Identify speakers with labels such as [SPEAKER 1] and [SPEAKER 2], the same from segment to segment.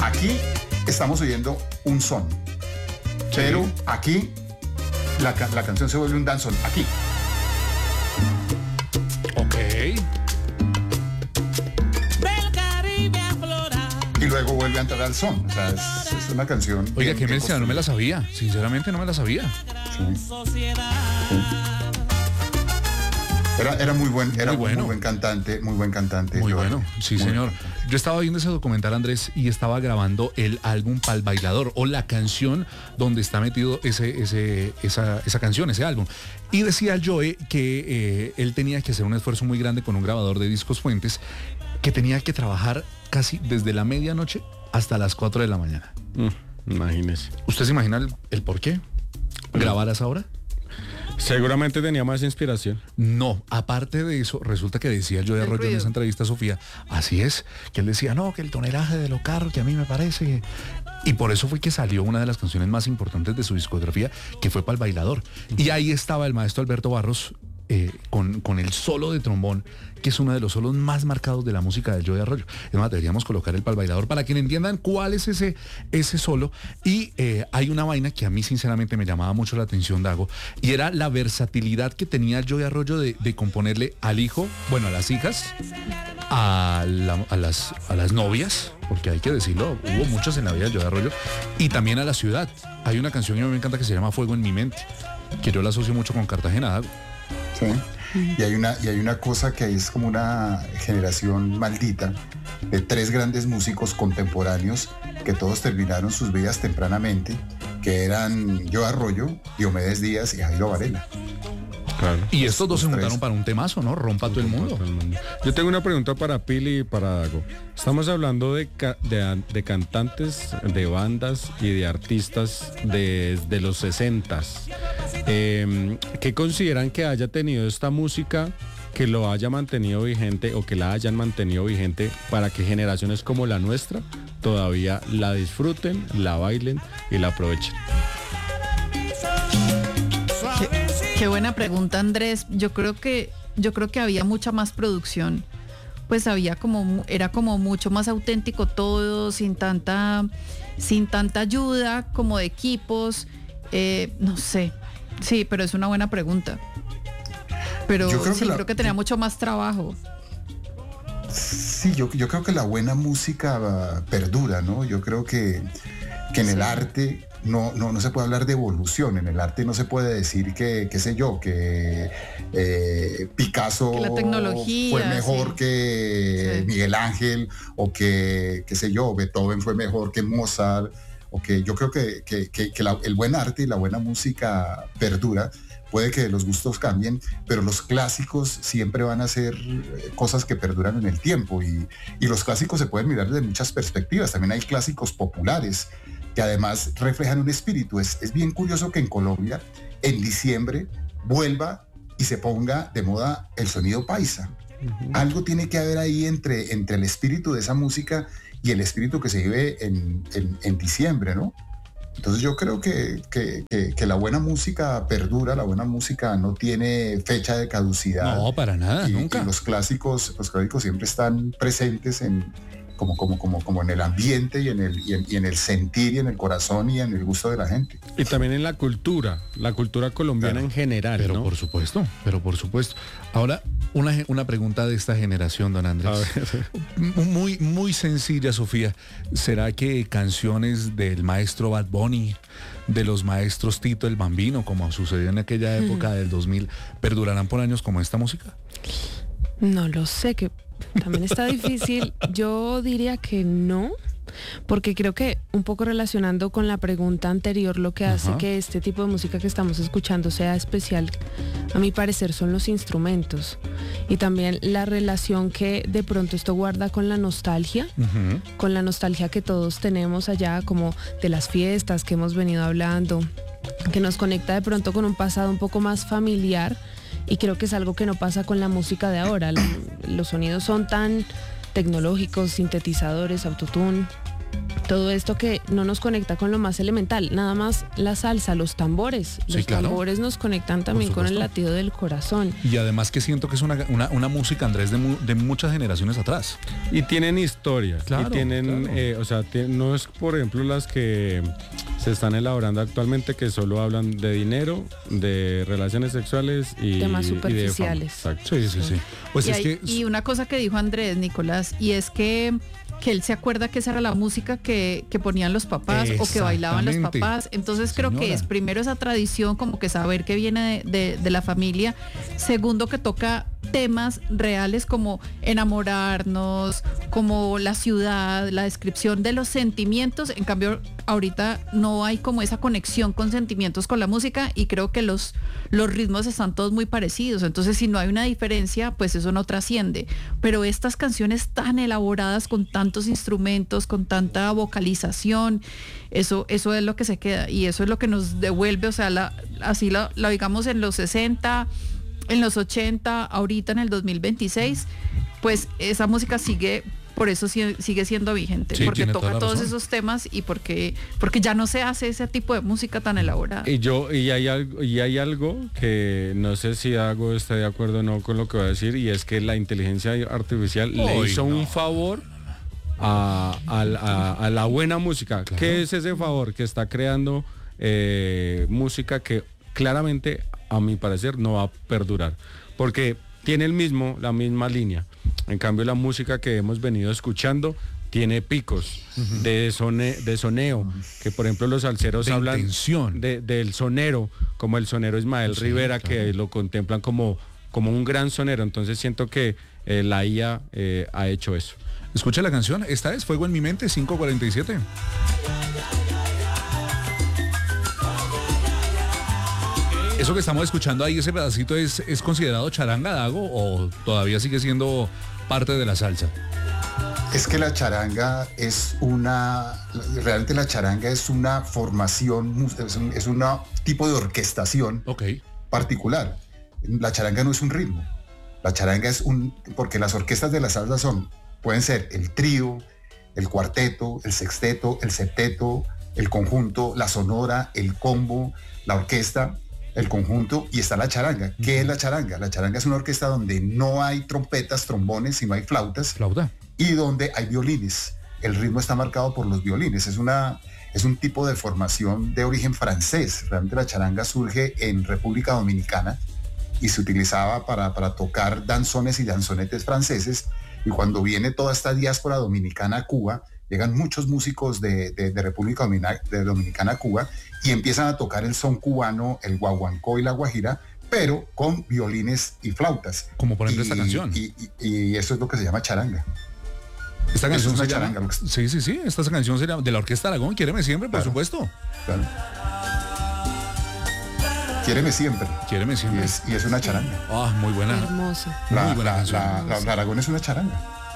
[SPEAKER 1] aquí estamos oyendo un son, pero aquí la canción se vuelve un danzón, aquí.
[SPEAKER 2] Ok.
[SPEAKER 1] Y luego vuelve a entrar al son. O sea, es una canción.
[SPEAKER 2] Oiga, qué mezcla, no me la sabía. Sinceramente no me la sabía.
[SPEAKER 1] Sí. Era muy buen, era muy buen cantante, muy buen cantante.
[SPEAKER 2] Muy bueno, sí, señor. Yo estaba viendo ese documental, Andrés, y estaba grabando el álbum Pal Bailador, o la canción donde está metido esa canción, ese álbum. Y decía Joe que él tenía que hacer un esfuerzo muy grande con un grabador de discos Fuentes, que tenía que trabajar casi desde la medianoche hasta las 4 de la mañana.
[SPEAKER 3] Imagínese.
[SPEAKER 2] ¿Usted se imagina el por qué? ¿Grabar a esa hora?
[SPEAKER 3] Seguramente tenía más inspiración.
[SPEAKER 2] No, aparte de eso, resulta que decía Joe Arroyo en esa entrevista a Sofía, así es, que él decía, no, que el tonelaje de lo caro que a mí me parece. Y por eso fue que salió una de las canciones más importantes de su discografía, que fue Pal Bailador. Y ahí estaba el maestro Alberto Barros con el solo de trombón, que es uno de los solos más marcados de la música de Joe Arroyo. Es más, deberíamos colocar el Pal Bailador para que entiendan cuál es ese solo. Y hay una vaina que a mí sinceramente me llamaba mucho la atención, Dago, y era la versatilidad que tenía Joe Arroyo de componerle al hijo, bueno, a las hijas, a las novias, porque hay que decirlo, hubo muchas en la vida de Joe Arroyo, y también a la ciudad. Hay una canción que a mí me encanta que se llama Fuego en mi mente, que yo la asocio mucho con Cartagena, Dago.
[SPEAKER 1] Sí. Y hay una cosa que es como una generación maldita de 3 grandes músicos contemporáneos que todos terminaron sus vidas tempranamente, que eran Joe Arroyo, Diomedes Díaz y Jairo Varela.
[SPEAKER 2] Claro. Y estos dos se juntaron para un temazo, ¿no? Rompa todo el mundo.
[SPEAKER 3] Yo tengo una pregunta para Pili y para Dago. Estamos hablando de cantantes, de bandas y de artistas desde los 60s. ¿Qué consideran que haya tenido esta música que lo haya mantenido vigente o que la hayan mantenido vigente para que generaciones como la nuestra todavía la disfruten, la bailen y la aprovechen?
[SPEAKER 4] Qué buena pregunta, Andrés. Yo creo que había mucha más producción. Pues era como mucho más auténtico todo, sin tanta ayuda, como de equipos. No sé. Sí, pero es una buena pregunta. Pero creo que tenía mucho más trabajo.
[SPEAKER 1] Sí, yo creo que la buena música perdura, ¿no? Yo creo que en el arte no se puede hablar de evolución. En el arte no se puede decir que, qué sé yo, que Picasso
[SPEAKER 4] que la tecnología,
[SPEAKER 1] fue mejor que Miguel Ángel, o que, qué sé yo, Beethoven fue mejor que Mozart. O que yo creo que el buen arte y la buena música perdura. Puede que los gustos cambien, pero los clásicos siempre van a ser cosas que perduran en el tiempo, y los clásicos se pueden mirar desde muchas perspectivas. También hay clásicos populares que además reflejan un espíritu. Es bien curioso que en Colombia, en diciembre, vuelva y se ponga de moda el sonido paisa. Uh-huh. Algo tiene que haber ahí entre el espíritu de esa música y el espíritu que se vive en diciembre, ¿no? Entonces yo creo que la buena música perdura, la buena música no tiene fecha de caducidad.
[SPEAKER 2] No, para nada, nunca.
[SPEAKER 1] Y los clásicos siempre están presentes como en el ambiente y en el sentir y en el corazón y en el gusto de la gente.
[SPEAKER 3] Y también en la cultura colombiana, claro, en general,
[SPEAKER 2] pero
[SPEAKER 3] ¿no?
[SPEAKER 2] Por supuesto. Ahora, una pregunta de esta generación, don Andrés.
[SPEAKER 3] A ver.
[SPEAKER 2] Muy, muy sencilla, Sofía. ¿Será que canciones del maestro Bad Bunny, de los maestros Tito el Bambino, como sucedió en aquella época del 2000, perdurarán por años como esta música?
[SPEAKER 5] No lo sé, que también está difícil. Yo diría que no, porque creo que un poco relacionando con la pregunta anterior, lo que hace que este tipo de música que estamos escuchando sea especial, a mi parecer, son los instrumentos y también la relación que de pronto esto guarda con la nostalgia, con la nostalgia que todos tenemos allá, como de las fiestas que hemos venido hablando, que nos conecta de pronto con un pasado un poco más familiar. Y creo que es algo que no pasa con la música de ahora. Los sonidos son tan tecnológicos, sintetizadores, autotune. todo esto que no nos conecta con lo más elemental, nada más la salsa, los tambores.
[SPEAKER 2] Sí,
[SPEAKER 5] los
[SPEAKER 2] claro.
[SPEAKER 5] tambores nos conectan también con el latido del corazón.
[SPEAKER 2] Y además que siento que es una música, Andrés, de muchas generaciones atrás.
[SPEAKER 3] Y tienen historia.
[SPEAKER 2] Claro,
[SPEAKER 3] y tienen,
[SPEAKER 2] claro.
[SPEAKER 3] No es, por ejemplo, las que se están elaborando actualmente, que solo hablan de dinero, de relaciones sexuales y
[SPEAKER 5] temas
[SPEAKER 3] y de fama.
[SPEAKER 5] superficiales.
[SPEAKER 3] Exacto.
[SPEAKER 2] Sí. Pues
[SPEAKER 4] Y una cosa que dijo Andrés, Nicolás, y es que él se acuerda que esa era la música que ponían los papás o que bailaban los
[SPEAKER 2] Exactamente.
[SPEAKER 4] papás. Entonces creo que es primero esa tradición, como que saber que viene de la familia. Segundo, que toca temas reales como enamorarnos, como la ciudad, la descripción de los sentimientos. En cambio, ahorita no hay como esa conexión con sentimientos con la música, y creo que los ritmos están todos muy parecidos. Entonces, si no hay una diferencia, pues eso no trasciende. Pero estas canciones tan elaboradas, con tantos instrumentos, con tanta vocalización, eso es lo que se queda, y eso es lo que nos devuelve, o sea, así lo digamos en los 60, en los 80, ahorita en el 2026, pues esa música sigue, por eso sigue siendo vigente,
[SPEAKER 2] Sí,
[SPEAKER 4] porque
[SPEAKER 2] tiene
[SPEAKER 4] toca
[SPEAKER 2] toda la
[SPEAKER 4] todos
[SPEAKER 2] razón.
[SPEAKER 4] esos temas, y porque ya no se hace ese tipo de música tan elaborada.
[SPEAKER 3] Y hay algo que no sé si Dago está de acuerdo o no con lo que va a decir, y es que la inteligencia artificial le hizo un favor a la buena música.
[SPEAKER 2] Claro.
[SPEAKER 3] ¿Qué es ese favor? Que está creando música que claramente, a mi parecer, no va a perdurar, porque tiene la misma línea. En cambio, la música que hemos venido escuchando tiene picos de soneo, que por ejemplo los salseros
[SPEAKER 2] De
[SPEAKER 3] hablan
[SPEAKER 2] intención.
[SPEAKER 3] del sonero, como el sonero Ismael Rivera,
[SPEAKER 2] claro.
[SPEAKER 3] que lo contemplan como un gran sonero. Entonces siento que la IA ha hecho eso.
[SPEAKER 2] Escucha la canción, esta es Fuego en mi mente, 5:47. ¿Eso que estamos escuchando ahí, ese pedacito, es considerado charanga, Dago, o todavía sigue siendo parte de la salsa?
[SPEAKER 1] Es que la charanga realmente la charanga es una formación, es un tipo de orquestación
[SPEAKER 2] Ok.
[SPEAKER 1] particular. La charanga no es un ritmo. La charanga porque las orquestas de la salsa pueden ser el trío, el cuarteto, el sexteto, el septeto, el conjunto, la sonora, el combo, la orquesta, el conjunto, y está la charanga. ¿Qué es la charanga? La charanga es una orquesta donde no hay trompetas, trombones, sino hay flautas.
[SPEAKER 2] Flauta.
[SPEAKER 1] Y donde hay violines. El ritmo está marcado por los violines. Es un tipo de formación de origen francés. Realmente la charanga surge en República Dominicana y se utilizaba para tocar danzones y danzonetes franceses. Y cuando viene toda esta diáspora dominicana a Cuba, llegan muchos músicos de República Dominicana a Cuba y empiezan a tocar el son cubano, el guaguancó y la guajira, pero con violines y flautas.
[SPEAKER 2] Como por ejemplo esta canción.
[SPEAKER 1] Y eso es lo que se llama charanga.
[SPEAKER 2] Esta canción
[SPEAKER 1] es una
[SPEAKER 2] se llama-
[SPEAKER 1] charanga.
[SPEAKER 2] Sí. Esta canción sería de la Orquesta Aragón, Quiéreme Siempre, por
[SPEAKER 1] Claro.
[SPEAKER 2] supuesto.
[SPEAKER 1] Claro. Quiéreme siempre.
[SPEAKER 2] Quiéreme Siempre.
[SPEAKER 1] Y es una charanga.
[SPEAKER 2] Ah, muy buena.
[SPEAKER 5] Hermosa.
[SPEAKER 2] Muy buena canción.
[SPEAKER 1] La Aragón es una charanga.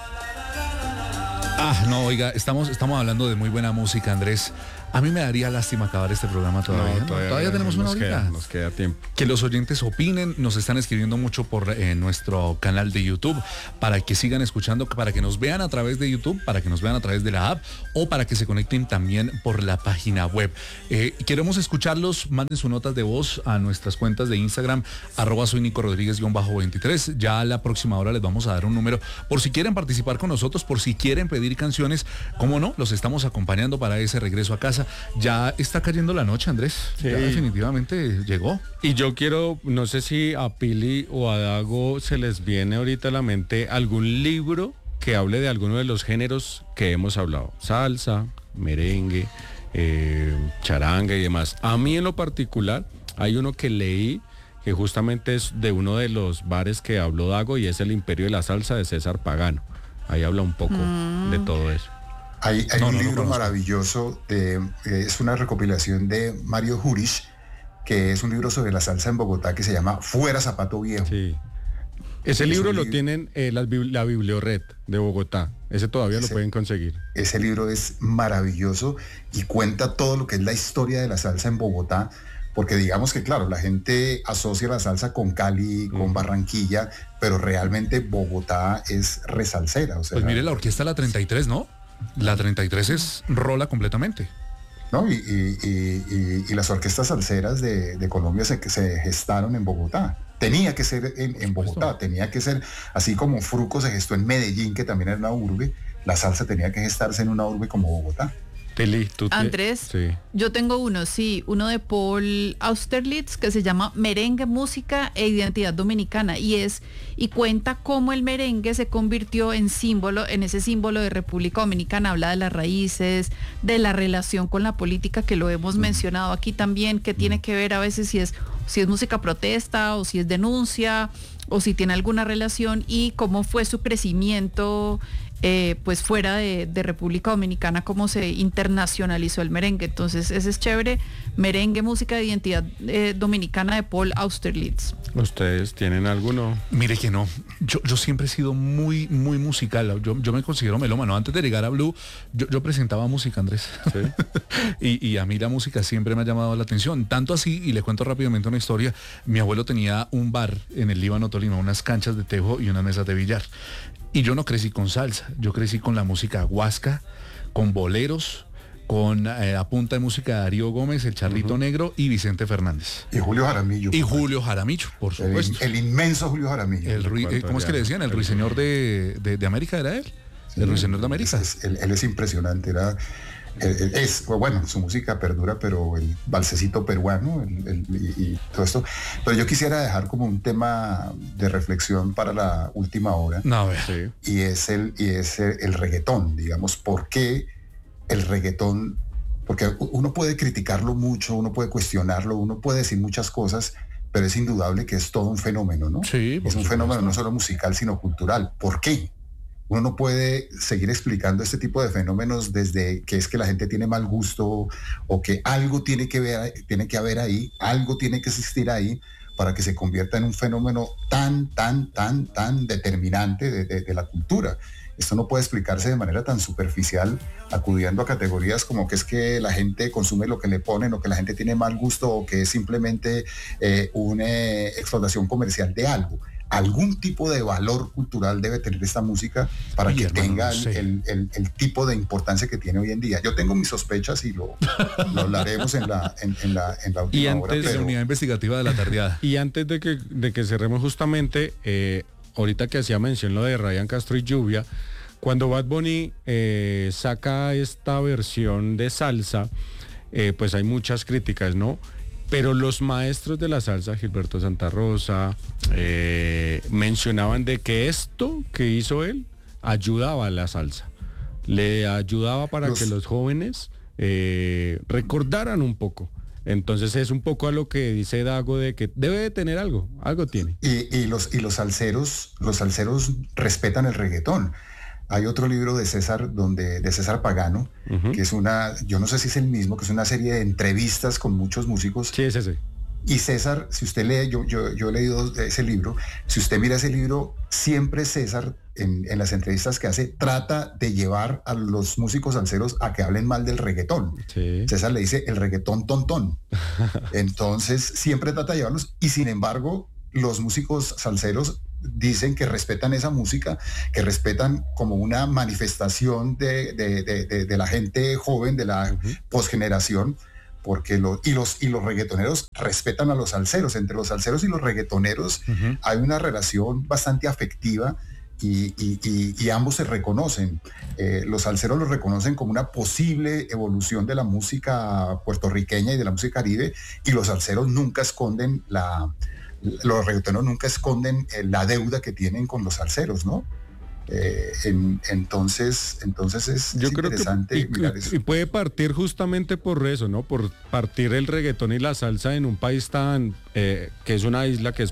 [SPEAKER 2] Ah, no, oiga, estamos hablando de muy buena música, Andrés. A mí me daría lástima acabar este programa todavía. ¿no? Todavía tenemos una horita.
[SPEAKER 3] Nos queda tiempo.
[SPEAKER 2] Que los oyentes opinen, nos están escribiendo mucho por nuestro canal de YouTube, para que sigan escuchando, para que nos vean a través de YouTube, para que nos vean a través de la app, o para que se conecten también por la página web. Queremos escucharlos, manden sus notas de voz a nuestras cuentas de Instagram, @soynicorodríguez_23. Ya a la próxima hora les vamos a dar un número, por si quieren participar con nosotros, por si quieren pedir canciones, cómo no, los estamos acompañando para ese regreso a casa. Ya está cayendo la noche, Andrés.
[SPEAKER 3] Sí.
[SPEAKER 2] Ya definitivamente llegó.
[SPEAKER 3] Y yo quiero, no sé si a Pili o a Dago se les viene ahorita a la mente algún libro que hable de alguno de los géneros que hemos hablado. Salsa, merengue, charanga y demás. A mí en lo particular hay uno que leí que justamente es de uno de los bares que habló Dago, y es El Imperio de la Salsa, de César Pagano. Ahí habla un poco de todo eso.
[SPEAKER 1] Hay
[SPEAKER 2] No,
[SPEAKER 1] un
[SPEAKER 2] no
[SPEAKER 1] libro
[SPEAKER 2] conozco.
[SPEAKER 1] maravilloso, es una recopilación de Mario Jurisch, que es un libro sobre la salsa en Bogotá, que se llama Fuera Zapato Viejo.
[SPEAKER 3] Sí. Ese
[SPEAKER 1] Es
[SPEAKER 3] libro
[SPEAKER 1] un
[SPEAKER 3] lo
[SPEAKER 1] libro.
[SPEAKER 3] tienen la Biblioret de Bogotá. Ese todavía lo
[SPEAKER 1] Ese-
[SPEAKER 3] pueden conseguir.
[SPEAKER 1] Ese libro es maravilloso y cuenta todo lo que es la historia de la salsa en Bogotá, porque digamos que, claro, la gente asocia la salsa con Cali, con Barranquilla, pero realmente Bogotá es resalsera. O sea,
[SPEAKER 2] Pues mire la orquesta La 33, ¿no? La 33 es rola completamente.
[SPEAKER 1] ¿No? Y las orquestas salseras de Colombia se gestaron en Bogotá. Tenía que ser en Bogotá, tenía que ser, así como Fruco se gestó en Medellín, que también era una urbe, la salsa tenía que gestarse en una urbe como Bogotá.
[SPEAKER 3] Pili,
[SPEAKER 4] Andrés, sí. Yo tengo uno de Paul Austerlitz que se llama Merengue, Música e Identidad Dominicana y cuenta cómo el merengue se convirtió en ese símbolo de República Dominicana. Habla de las raíces, de la relación con la política, que lo hemos mencionado aquí también, que tiene que ver a veces si es música protesta o si es denuncia o si tiene alguna relación, y cómo fue su crecimiento pues fuera de República Dominicana, cómo se internacionalizó el merengue. Entonces ese es chévere, Merengue, Música de Identidad Dominicana, de Paul Austerlitz.
[SPEAKER 3] ¿Ustedes tienen alguno?
[SPEAKER 2] Mire que no, yo siempre he sido muy musical, yo me considero melómano. Antes de llegar a Blue, yo presentaba música, Andrés. ¿Sí? y a mí la música siempre me ha llamado la atención, tanto así, y le cuento rápidamente una historia. Mi abuelo tenía un bar en el Líbano, Tolima, unas canchas de tejo y unas mesas de billar. Y yo no crecí con salsa, yo crecí con la música huasca, con boleros, con a punta de música de Darío Gómez, el Charrito Negro y Vicente Fernández.
[SPEAKER 1] Y Julio Jaramillo.
[SPEAKER 2] Y Julio Jaramillo, por supuesto.
[SPEAKER 1] El inmenso Julio Jaramillo.
[SPEAKER 2] ¿Cómo es que le decían? El ruiseñor de América, ¿era él? Sí, el ruiseñor de América.
[SPEAKER 1] Él es impresionante, su música perdura, pero el valsecito peruano y todo esto. Pero yo quisiera dejar como un tema de reflexión para la última hora.
[SPEAKER 2] No, a ver.
[SPEAKER 1] Y es el reggaetón, digamos. ¿Por qué el reggaetón? Porque uno puede criticarlo mucho, uno puede cuestionarlo, uno puede decir muchas cosas, pero es indudable que es todo un fenómeno, ¿no?
[SPEAKER 2] Sí,
[SPEAKER 1] es un fenómeno no solo musical, sino cultural. ¿Por qué? Uno no puede seguir explicando este tipo de fenómenos desde que es que la gente tiene mal gusto o que algo tiene que haber ahí, algo tiene que existir ahí para que se convierta en un fenómeno tan determinante de la cultura. Esto no puede explicarse de manera tan superficial, acudiendo a categorías como que es que la gente consume lo que le ponen, o que la gente tiene mal gusto, o que es simplemente una explotación comercial de algo. Algún tipo de valor cultural debe tener esta música para que tenga el tipo de importancia que tiene hoy en día. Yo tengo mis sospechas y lo hablaremos en la última hora.
[SPEAKER 2] De la unidad investigativa de la tardeada.
[SPEAKER 3] Y antes de que cerremos justamente, ahorita que hacía mención lo de Ryan Castro y Lluvia, cuando Bad Bunny saca esta versión de salsa, pues hay muchas críticas, ¿no? Pero los maestros de la salsa, Gilberto Santa Rosa, mencionaban de que esto que hizo él ayudaba a la salsa. Le ayudaba para que los jóvenes recordaran un poco. Entonces es un poco a lo que dice Dago, de que debe de tener algo tiene.
[SPEAKER 1] Y los salseros respetan el reggaetón. Hay otro libro de César Pagano, que es yo no sé si es el mismo, que es una serie de entrevistas con muchos músicos.
[SPEAKER 3] Sí, es ese.
[SPEAKER 1] Y César, si usted lee, yo he leído ese libro, si usted mira ese libro, siempre César, en las entrevistas que hace, trata de llevar a los músicos salseros a que hablen mal del reggaetón. Sí. César le dice el reggaetón tontón. Entonces, siempre trata de llevarlos, y sin embargo, los músicos salseros dicen que respetan esa música, que respetan como una manifestación de la gente joven, de la posgeneración, porque los reggaetoneros respetan a los salseros. Entre los salseros y los reggaetoneros hay una relación bastante afectiva y ambos se reconocen. Los salseros los reconocen como una posible evolución de la música puertorriqueña y de la música caribe, y los salseros nunca esconden los reggaetoneros nunca esconden la deuda que tienen con los salseros, ¿no? Entonces es interesante mirar eso.
[SPEAKER 3] Y puede partir justamente por eso, ¿no? Por partir el reggaetón y la salsa en un país tan que es una isla, que es